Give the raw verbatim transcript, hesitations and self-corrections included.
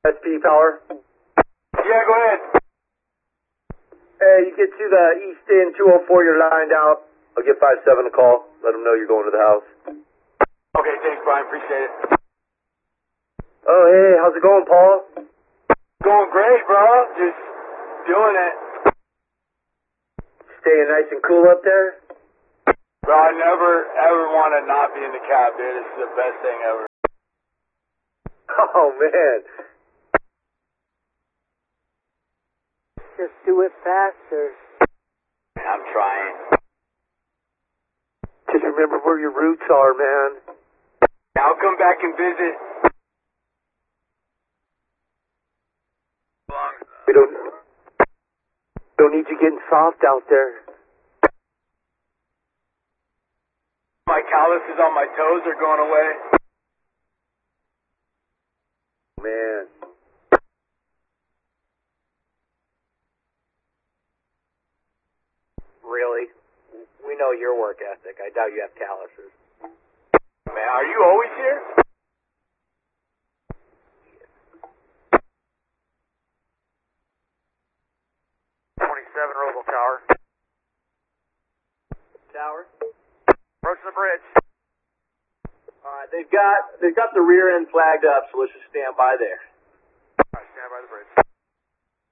S P Power? Yeah, go ahead. Hey, you get to the East End two oh four, you're lined out. I'll get five seven a call. Let them know you're going to the house. Okay, thanks, Brian. Appreciate it. Oh, hey, how's it going, Paul? Going great, bro. Just doing it. Staying nice and cool up there? Bro, I never, ever want to not be in the cab, dude. This is the best thing ever. Oh, man. Just do it faster. I'm trying. Just remember where your roots are, man. I'll come back and visit. We don't, don't need you getting soft out there. My calluses on my toes are going away. Man. Really? We know your work ethic. I doubt you have calluses. Man, are you always here? twenty-seven Roble Tower. Tower. Approach the bridge. All right, they've got they've got the rear end flagged up, so let's just stand by there.